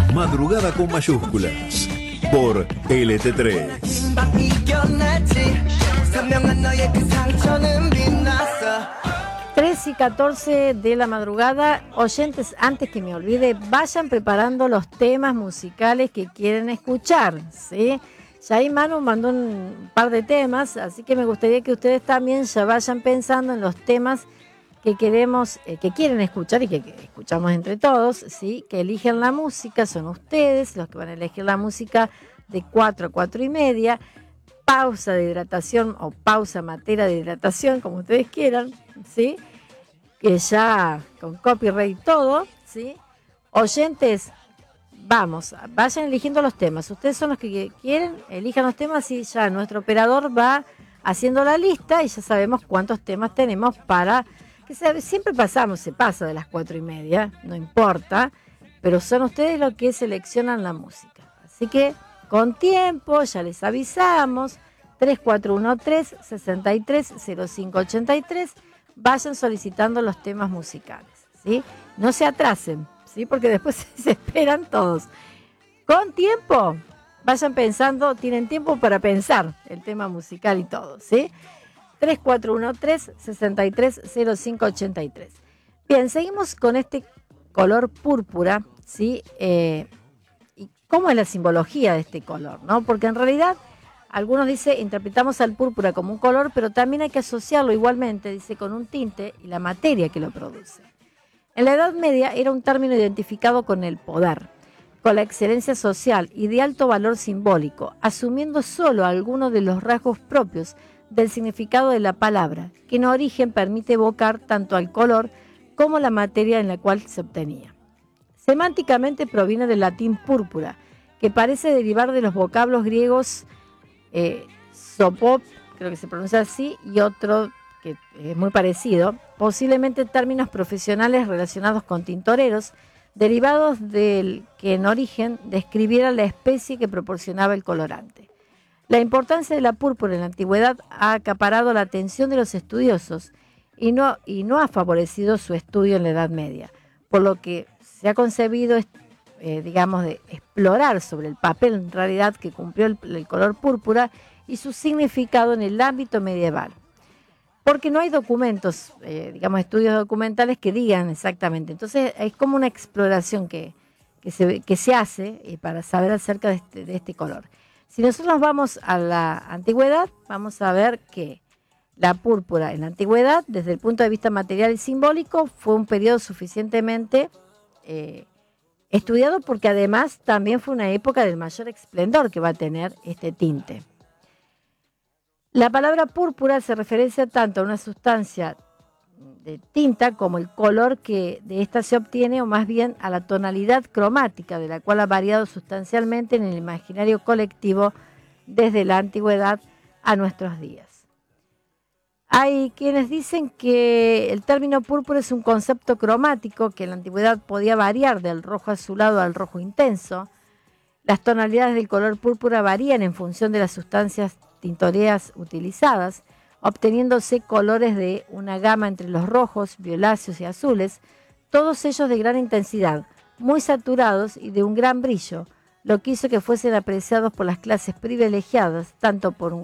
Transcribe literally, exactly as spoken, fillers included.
Madrugada con mayúsculas por L T tres. tres y catorce de la madrugada. Oyentes, antes que me olvide, vayan preparando los temas musicales que quieren escuchar, ¿sí? Ya ahí Manu mandó un par de temas, así que me gustaría que ustedes también ya vayan pensando en los temas que queremos, eh, que quieren escuchar y que, que escuchamos entre todos, ¿sí? Que eligen la música, son ustedes los que van a elegir la música de cuatro a cuatro y media. Pausa de hidratación o pausa matera de hidratación, como ustedes quieran, ¿sí? Que ya con copyright y todo, ¿sí? Oyentes, vamos, vayan eligiendo los temas. Ustedes son los que quieren, elijan los temas y ya nuestro operador va haciendo la lista y ya sabemos cuántos temas tenemos para... que se, siempre pasamos, se pasa de las cuatro y media, no importa, pero son ustedes los que seleccionan la música. Así que con tiempo, ya les avisamos, tres cuatro uno tres, seis tres cero cinco ocho tres, vayan solicitando los temas musicales, ¿sí? No se atrasen, ¿sí? Porque después se esperan todos. Con tiempo, vayan pensando, tienen tiempo para pensar el tema musical y todo, ¿sí? tres cuatro uno tres, seis tres cero cinco ocho tres. Bien, seguimos con este color púrpura, ¿sí? Eh, ¿Y cómo es la simbología de este color, no? Porque en realidad, algunos dicen, interpretamos al púrpura como un color, pero también hay que asociarlo igualmente, dice, con un tinte y la materia que lo produce. En la Edad Media era un término identificado con el poder, con la excelencia social y de alto valor simbólico, asumiendo solo algunos de los rasgos propios del significado de la palabra, que en origen permite evocar tanto al color como la materia en la cual se obtenía. Semánticamente proviene del latín púrpura, que parece derivar de los vocablos griegos eh, sopop, creo que se pronuncia así, y otro que es muy parecido, posiblemente términos profesionales relacionados con tintoreros, derivados del que en origen describiera la especie que proporcionaba el colorante. La importancia de la púrpura en la antigüedad ha acaparado la atención de los estudiosos y no, y no ha favorecido su estudio en la Edad Media, por lo que se ha concebido, eh, digamos, de explorar sobre el papel en realidad que cumplió el, el color púrpura y su significado en el ámbito medieval. Porque no hay documentos, eh, digamos, estudios documentales que digan exactamente. Entonces es como una exploración que, que, se, que se hace eh, para saber acerca de este, de este color. Si nosotros vamos a la antigüedad, vamos a ver que la púrpura en la antigüedad, desde el punto de vista material y simbólico, fue un periodo suficientemente eh, estudiado porque además también fue una época del mayor esplendor que va a tener este tinte. La palabra púrpura hace referencia tanto a una sustancia de tinta como el color que de esta se obtiene, o más bien a la tonalidad cromática, de la cual ha variado sustancialmente en el imaginario colectivo desde la antigüedad a nuestros días. Hay quienes dicen que el término púrpura es un concepto cromático que en la antigüedad podía variar del rojo azulado al rojo intenso. Las tonalidades del color púrpura varían en función de las sustancias tintoreas utilizadas, obteniéndose colores de una gama entre los rojos, violáceos y azules, todos ellos de gran intensidad, muy saturados y de un gran brillo, lo que hizo que fuesen apreciados por las clases privilegiadas, tanto por